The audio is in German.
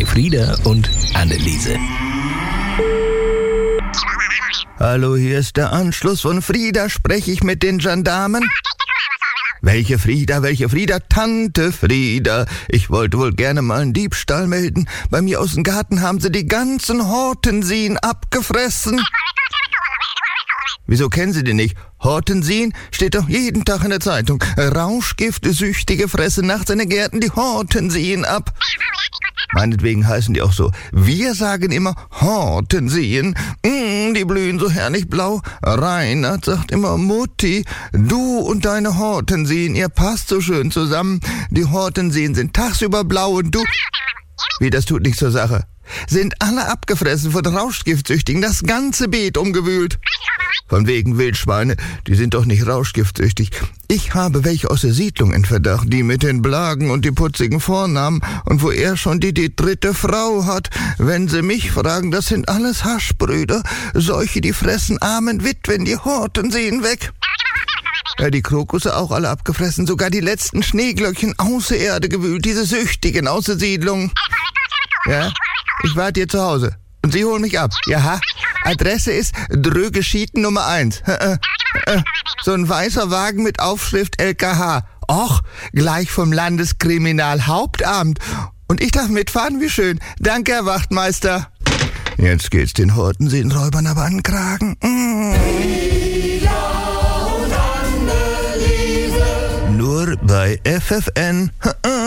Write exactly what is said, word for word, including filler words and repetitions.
Elfriede und Anneliese. Hallo, hier ist der Anschluss von Frieda. Spreche ich mit den Gendarmen? Welche Frieda, welche Frieda? Tante Frieda. Ich wollte wohl gerne mal einen Diebstahl melden. Bei mir aus dem Garten haben sie die ganzen Hortensien abgefressen. Wieso kennen Sie den nicht? Hortensien steht doch jeden Tag in der Zeitung. Rauschgiftsüchtige fressen nachts in den Gärten die Hortensien ab. Meinetwegen heißen die auch so. Wir sagen immer Hortensien. Mm, die blühen so herrlich blau. Reinhard sagt immer, Mutti, du und deine Hortensien, ihr passt so schön zusammen. Die Hortensien sind tagsüber blau und du... Wie, das tut nichts zur Sache. Sind alle abgefressen von Rauschgiftsüchtigen, das ganze Beet umgewühlt. Von wegen Wildschweine, die sind doch nicht rauschgiftsüchtig. Ich habe welche aus der Siedlung in Verdacht, die mit den Blagen und die putzigen Vornamen und wo er schon die, die dritte Frau hat. Wenn Sie mich fragen, das sind alles Haschbrüder, solche, die fressen armen Witwen die Hortensien weg. Ja, die Krokusse auch alle abgefressen, sogar die letzten Schneeglöckchen aus der Erde gewühlt, diese Süchtigen aus der Siedlung. Ja, ich warte hier zu Hause und Sie holen mich ab. Ja, Adresse ist Drögeschieten Nummer eins. So ein weißer Wagen mit Aufschrift L K H. Och, gleich vom Landeskriminalhauptamt. Und ich darf mitfahren, wie schön. Danke, Herr Wachtmeister. Jetzt geht's den Hortensienräubern aber an den Kragen. Mm. Nur bei F F N.